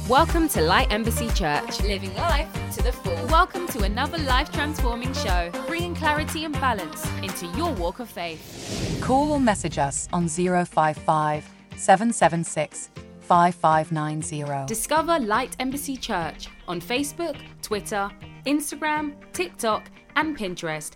Welcome to Light Embassy Church. Living life to the full. Welcome to another life-transforming show, bringing clarity and balance into your walk of faith. Call or message us on 055 776 5590. Discover Light Embassy Church on Facebook, Twitter, Instagram, TikTok, and Pinterest,